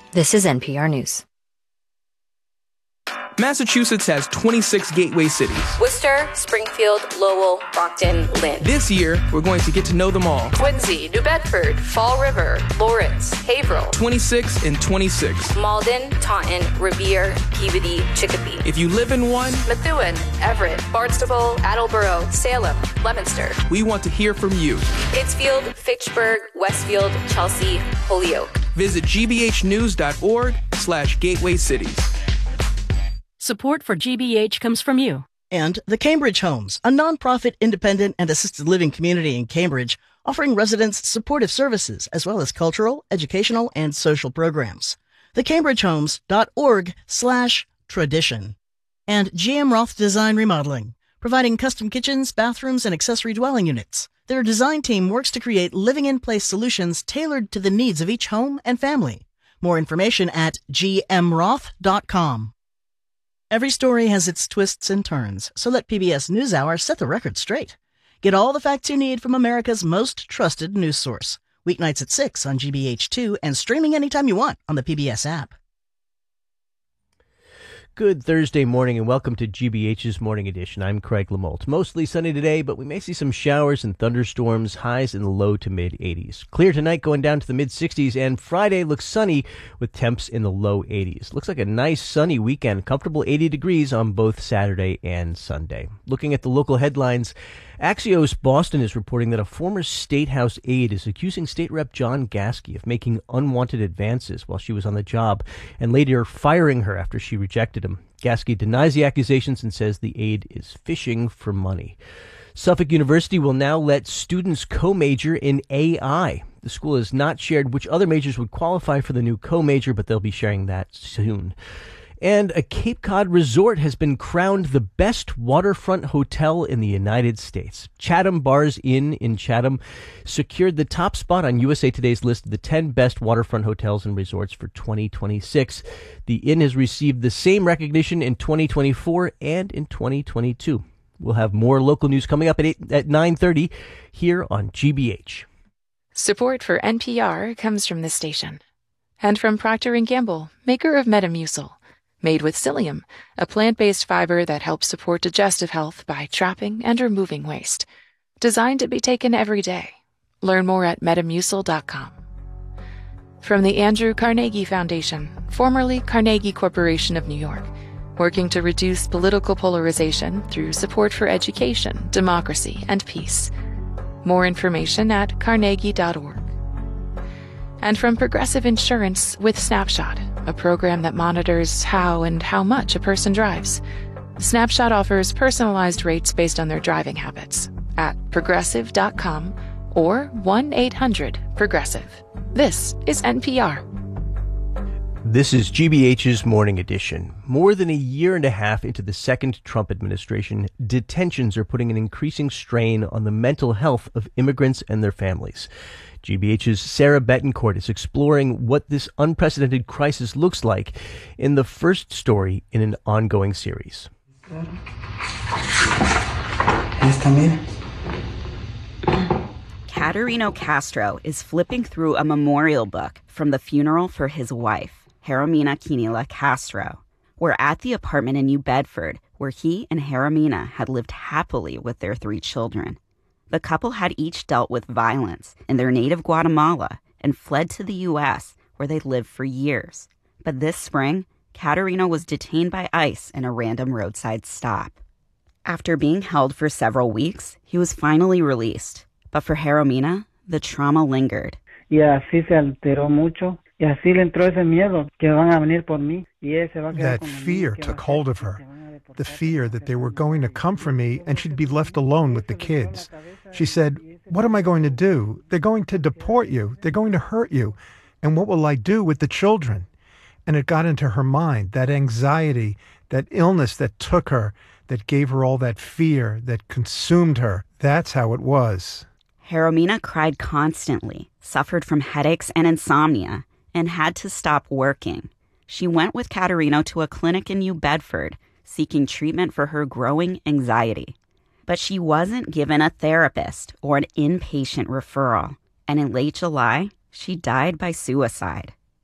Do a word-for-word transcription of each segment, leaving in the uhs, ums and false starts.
This is N P R News. Massachusetts has twenty-six gateway cities. Worcester, Springfield, Lowell, Brockton, Lynn. This year, we're going to get to know them all. Quincy, New Bedford, Fall River, Lawrence, Haverhill. twenty-six and twenty-six. Malden, Taunton, Revere, Peabody, Chicopee. If you live in one, Methuen, Everett, Barnstable, Attleboro, Salem, Leominster. We want to hear from you. Pittsfield, Fitchburg, Westfield, Chelsea, Holyoke. Visit gbhnews.org slash gateway cities. Support for G B H comes from you. And the Cambridge Homes, a nonprofit, independent, and assisted living community in Cambridge, offering residents supportive services as well as cultural, educational, and social programs. the cambridge homes dot org slash tradition. And G M Roth Design Remodeling, providing custom kitchens, bathrooms, and accessory dwelling units. Their design team works to create living-in-place solutions tailored to the needs of each home and family. More information at g m roth dot com. Every story has its twists and turns, so let P B S NewsHour set the record straight. Get all the facts you need from America's most trusted news source. Weeknights at six on G B H two and streaming anytime you want on the P B S app. Good Thursday morning and welcome to G B H's Morning Edition. I'm Craig Lamolt. Mostly sunny today, but we may see some showers and thunderstorms, highs in the low to mid eighties. Clear tonight going down to the mid sixties, and Friday looks sunny with temps in the low eighties. Looks like a nice sunny weekend, comfortable eighty degrees on both Saturday and Sunday. Looking at the local headlines, Axios Boston is reporting that a former State House aide is accusing State Rep John Gasky of making unwanted advances while she was on the job and later firing her after she rejected him. Gasky denies the accusations and says the aide is fishing for money. Suffolk University will now let students co-major in A I. The school has not shared which other majors would qualify for the new co-major, but they'll be sharing that soon. And a Cape Cod resort has been crowned the best waterfront hotel in the United States. Chatham Bars Inn in Chatham secured the top spot on U S A Today's list of the ten best waterfront hotels and resorts for twenty twenty-six. The inn has received the same recognition in twenty twenty-four and in twenty twenty-two. We'll have more local news coming up at, eight, at nine thirty here on G B H. Support for N P R comes from this station. And from Procter and Gamble, maker of Metamucil. Made with psyllium, a plant-based fiber that helps support digestive health by trapping and removing waste. Designed to be taken every day. Learn more at metamucil dot com. From the Andrew Carnegie Foundation, formerly Carnegie Corporation of New York, working to reduce political polarization through support for education, democracy, and peace. More information at carnegie dot org. And from Progressive Insurance with Snapshot, a program that monitors how and how much a person drives. Snapshot offers personalized rates based on their driving habits at progressive dot com or one eight hundred progressive. This is N P R. This is G B H's Morning Edition. More than a year and a half into the second Trump administration, detentions are putting an increasing strain on the mental health of immigrants and their families. G B H's Sarah Betancourt is exploring what this unprecedented crisis looks like in the first story in an ongoing series. Caterino Castro is flipping through a memorial book from the funeral for his wife, Jeromina Quinila Castro. We're at the apartment in New Bedford where he and Jeromina had lived happily with their three children. The couple had each dealt with violence in their native Guatemala and fled to the U S, where they'd lived for years. But this spring, Caterino was detained by ICE in a random roadside stop. After being held for several weeks, he was finally released. But for Jeromina, the trauma lingered. Y así se alteró mucho. Y así le entró ese miedo que van a venir por mí. Y él se va a quedar con That fear took hold of her. The fear that they were going to come for me and she'd be left alone with the kids. She said, "What am I going to do? They're going to deport you. They're going to hurt you. And what will I do with the children?" And it got into her mind, that anxiety, that illness that took her, that gave her all that fear, that consumed her. That's how it was. Jeromina cried constantly, suffered from headaches and insomnia, and had to stop working. She went with Caterino to a clinic in New Bedford, seeking treatment for her growing anxiety. But she wasn't given a therapist or an inpatient referral, and in late July, she died by suicide.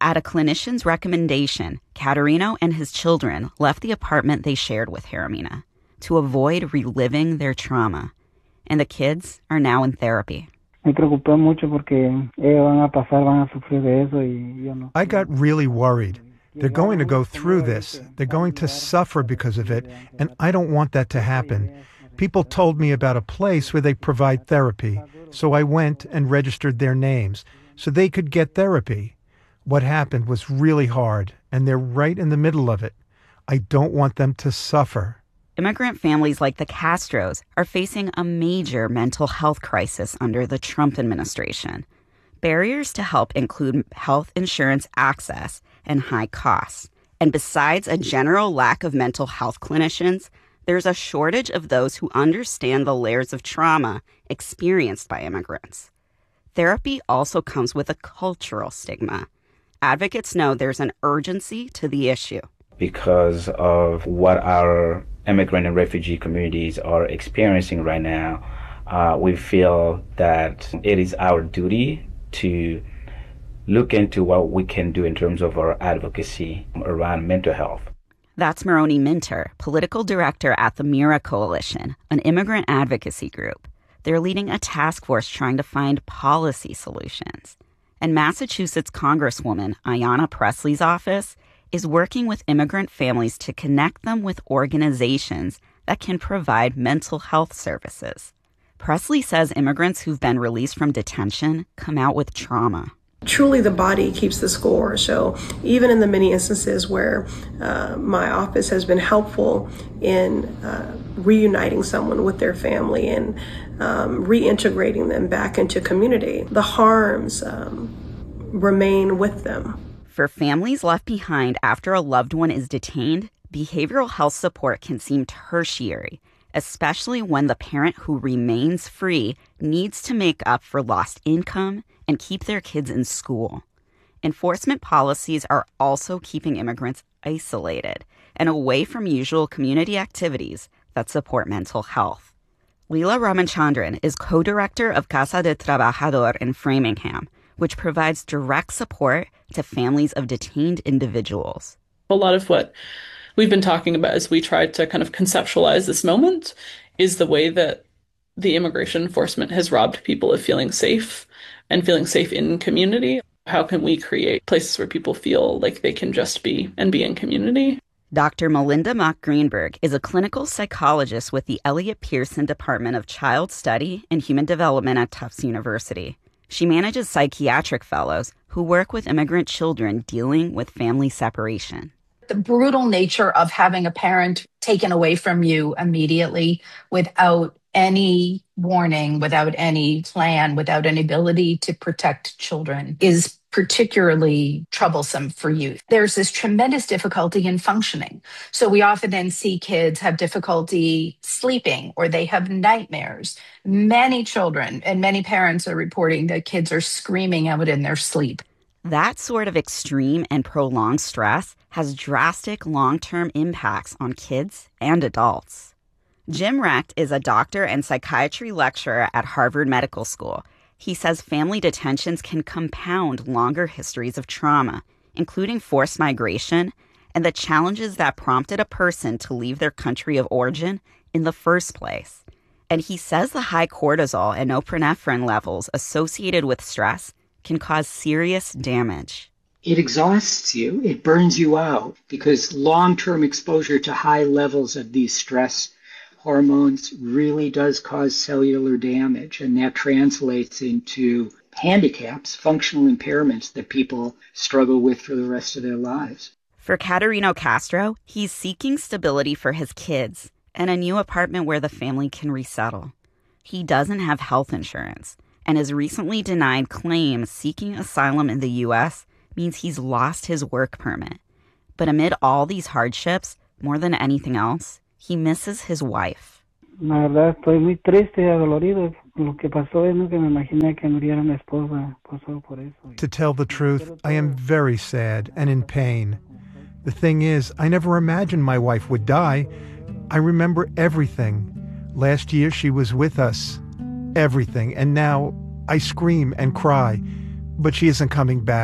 At a clinician's recommendation, Caterino and his children left the apartment they shared with Jeremina to avoid reliving their trauma. And the kids are now in therapy. Me preocupé mucho porque ellos van a pasar, van a sufrir de eso y yo no. I got really worried. They're going to go through this. They're going to suffer because of it, and I don't want that to happen. People told me about a place where they provide therapy, so I went and registered their names so they could get therapy. What happened was really hard, and they're right in the middle of it. I don't want them to suffer. Immigrant families like the Castros are facing a major mental health crisis under the Trump administration. Barriers to help include health insurance access and high costs. And besides a general lack of mental health clinicians, there's a shortage of those who understand the layers of trauma experienced by immigrants. Therapy also comes with a cultural stigma. Advocates know there's an urgency to the issue. Because of what our immigrant and refugee communities are experiencing right now, uh, we feel that it is our duty to look into what we can do in terms of our advocacy around mental health. That's Maroni Minter, political director at the Mira Coalition, an immigrant advocacy group. They're leading a task force trying to find policy solutions. And Massachusetts Congresswoman Ayanna Pressley's office is working with immigrant families to connect them with organizations that can provide mental health services. Pressley says immigrants who've been released from detention come out with trauma. Truly, the body keeps the score. So even in the many instances where uh, my office has been helpful in uh, reuniting someone with their family and um, reintegrating them back into community, the harms um, remain with them. For families left behind after a loved one is detained, behavioral health support can seem tertiary, especially when the parent who remains free needs to make up for lost income and keep their kids in school. Enforcement policies are also keeping immigrants isolated and away from usual community activities that support mental health. Leela Ramachandran is co-director of Casa de Trabajador in Framingham, which provides direct support to families of detained individuals. A lot of what we've been talking about as we tried to kind of conceptualize this moment is the way that the immigration enforcement has robbed people of feeling safe and feeling safe in community. How can we create places where people feel like they can just be and be in community? Doctor Melinda Mock Greenberg is a clinical psychologist with the Elliott Pearson Department of Child Study and Human Development at Tufts University. She manages psychiatric fellows who work with immigrant children dealing with family separation. The brutal nature of having a parent taken away from you immediately without any warning, without any plan, without an ability to protect children is particularly troublesome for youth. There's this tremendous difficulty in functioning. So we often then see kids have difficulty sleeping or they have nightmares. Many children and many parents are reporting that kids are screaming out in their sleep. That sort of extreme and prolonged stress has drastic long-term impacts on kids and adults. Jim Recht is a doctor and psychiatry lecturer at Harvard Medical School. He says family detentions can compound longer histories of trauma, including forced migration and the challenges that prompted a person to leave their country of origin in the first place. And he says the high cortisol and norepinephrine levels associated with stress can cause serious damage. It exhausts you. It burns you out because long-term exposure to high levels of these stress hormones really does cause cellular damage, and that translates into handicaps, functional impairments that people struggle with for the rest of their lives. For Caterino Castro, he's seeking stability for his kids and a new apartment where the family can resettle. He doesn't have health insurance and is recently denied claims seeking asylum in the U S means he's lost his work permit. But amid all these hardships, more than anything else, he misses his wife. La verdad, estoy muy triste y adolorido. Lo que pasó es que me imaginé que muriera mi esposa, pasó por eso. To tell the truth, I am very sad and in pain. The thing is, I never imagined my wife would die. I remember everything. Last year she was with us. Everything. And now I scream and cry. But she isn't coming back.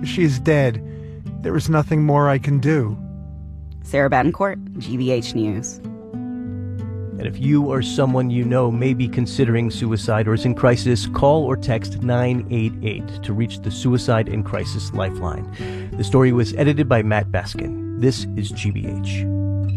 She's dead. There is nothing more I can do. Sarah Betancourt, G B H News. And if you or someone you know may be considering suicide or is in crisis, call or text nine eight eight to reach the Suicide and Crisis Lifeline. The story was edited by Matt Baskin. This is G B H.